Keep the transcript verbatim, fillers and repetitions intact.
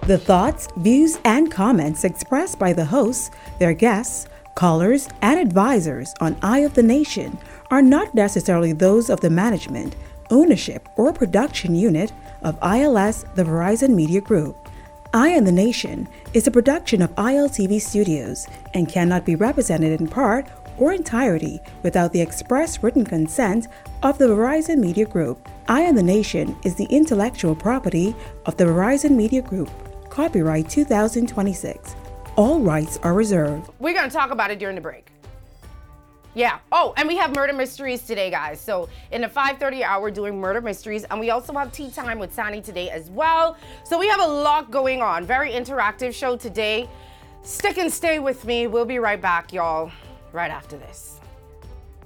The thoughts, views, and comments expressed by the hosts, their guests, callers, and advisors on Eye of the Nation are not necessarily those of the management, ownership, or production unit of I L S, the Verizon Media Group. Eye on the Nation is a production of I L T V Studios and cannot be represented in part or entirety without the express written consent of the Verizon Media Group. Eye on the Nation is the intellectual property of the Verizon Media Group. Copyright two thousand twenty-six. All rights are reserved. We're going to talk about it during the break. Yeah. Oh, and we have murder mysteries today, guys. So in the five thirty hour, we're doing murder mysteries, and we also have tea time with Sani today as well. So we have a lot going on. Very interactive show today. Stick and stay with me. We'll be right back, y'all, right after this.